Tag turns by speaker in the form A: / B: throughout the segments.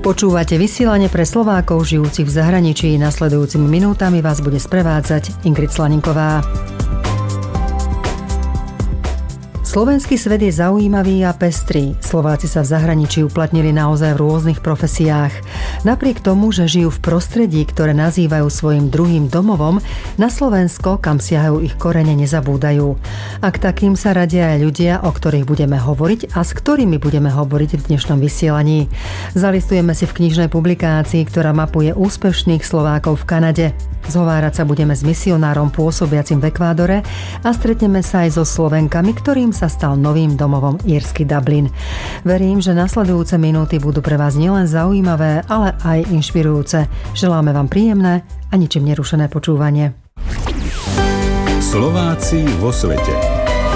A: Počúvate vysielanie pre Slovákov žijúcich v zahraničí. Nasledujúcimi minútami vás bude sprevádzať Ingrid Slaninková. Slovenský svet je zaujímavý a pestrý. Slováci sa v zahraničí uplatnili naozaj v rôznych profesiách. Napriek tomu, že žijú v prostredí, ktoré nazývajú svojim druhým domovom, na Slovensko, kam siahajú ich korene, nezabúdajú. A k takým sa radia aj ľudia, o ktorých budeme hovoriť a s ktorými budeme hovoriť v dnešnom vysielaní. Zalistujeme si v knižnej publikácii, ktorá mapuje úspešných Slovákov v Kanade. Zhovárať sa budeme s misionárom pôsobiacim v Ekvádore a stretneme sa aj so Slovenkami, ktorým sa stal novým domovom írsky Dublin. Verím, že nasledujúce minúty budú pre vás nielen zaujímavé, ale aj inšpirujúce. Želáme vám príjemné a ničím nerušené počúvanie.
B: Slováci vo svete.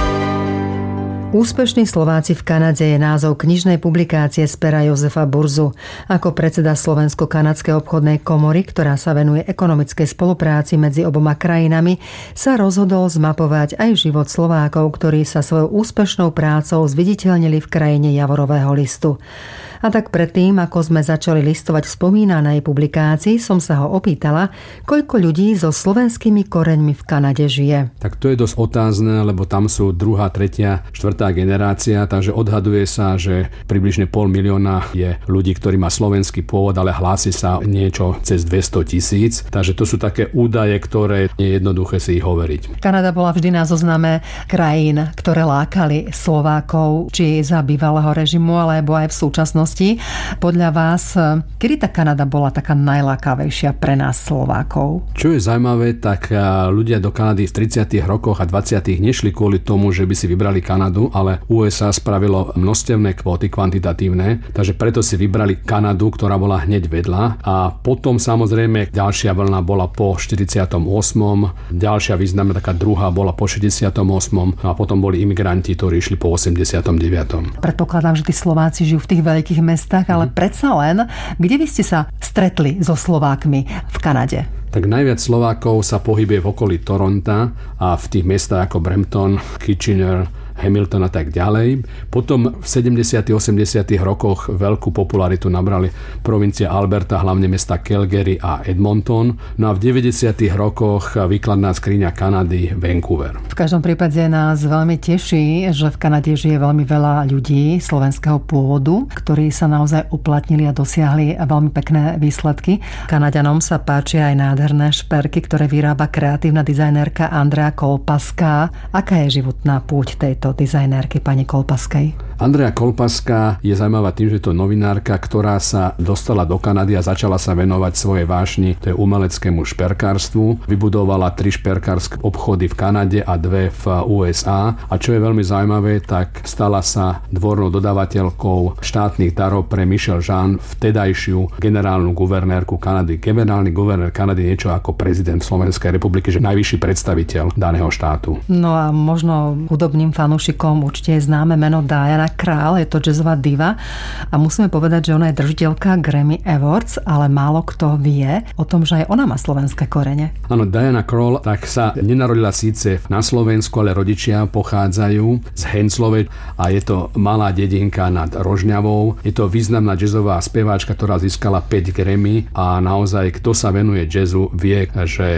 A: Úspešní Slováci v Kanade je názov knižnej publikácie z pera Jozefa Burzu. Ako predseda Slovensko-kanadskej obchodnej komory, ktorá sa venuje ekonomickej spolupráci medzi oboma krajinami, sa rozhodol zmapovať aj život Slovákov, ktorí sa svojou úspešnou prácou zviditeľnili v krajine Javorového listu. A tak predtým, ako sme začali listovať v spomínanej publikácii, som sa ho opýtala, koľko ľudí so slovenskými koreňmi v Kanade žije.
C: Tak to je dosť otázne, lebo tam sú 2., 3., 4. generácia, takže odhaduje sa, že približne 500 000 je ľudí, ktorí má slovenský pôvod, ale hlási sa niečo cez 200 000. Takže to sú také údaje, ktoré nie je jednoduché si ich overiť.
A: Kanada bola vždy na zozname krajín, ktoré lákali Slovákov, či za bývalého režimu, alebo aj v súčasnosti. Podľa vás, kedy tá Kanada bola taká najlákavejšia pre nás Slovákov?
C: Čo je zaujímavé, tak ľudia do Kanady v 30. rokoch a 20. nešli kvôli tomu, že by si vybrali Kanadu, ale USA spravilo množstevné kvóty kvantitatívne, takže preto si vybrali Kanadu, ktorá bola hneď vedľa. A potom samozrejme ďalšia vlna bola po 48. Ďalšia významná taká druhá bola po 68. A potom boli imigranti, ktorí išli po 89.
A: Predpokladám, že tí Slováci žijú v tých veľkých mestách, ale predsa len, kde by ste sa stretli so Slovákmi v Kanade?
C: Tak najviac Slovákov sa pohybuje v okolí Toronta a v tých mestách ako Brampton, Kitchener, Hamilton a tak ďalej. Potom v 70. 80. rokoch veľkú popularitu nabrali provincia Alberta, hlavne mesta Calgary a Edmonton. No a v 90. rokoch výkladná skriňa Kanady Vancouver.
A: V každom prípade nás veľmi teší, že v Kanade žije veľmi veľa ľudí slovenského pôvodu, ktorí sa naozaj uplatnili a dosiahli veľmi pekné výsledky. Kanaďanom sa páčia aj nádherné šperky, ktoré vyrába kreatívna dizajnérka Andrea Kolpaská. Aká je životná púť tejto dizajnérky pani Kolpaskej?
C: Andrea Kolpaská je zaujímavá tým, že to je novinárka, ktorá sa dostala do Kanady a začala sa venovať svojej vášni, to je umeleckému šperkárstvu. Vybudovala 3 šperkárske obchody v Kanade a 2 v USA. A čo je veľmi zaujímavé, tak stala sa dvornou dodávateľkou štátnych darov pre Michelle Jean, vtedajšiu generálnu guvernérku Kanady. Generálny guvernér Kanady je niečo ako prezident Slovenskej republiky, že najvyšší predstaviteľ daného štátu.
A: No a možno hudobným fanúšikom určite je známe meno Diana Krall, je to jazzová diva a musíme povedať, že ona je držiteľka Grammy Awards, ale málo kto vie o tom, že aj ona má slovenské korene.
C: Áno, Diana Krall tak sa nenarodila síce na Slovensku, ale rodičia pochádzajú z Henclovej a je to malá dedinka nad Rožňavou. Je to významná jazzová speváčka, ktorá získala 5 Grammy a naozaj kto sa venuje jazzu vie, že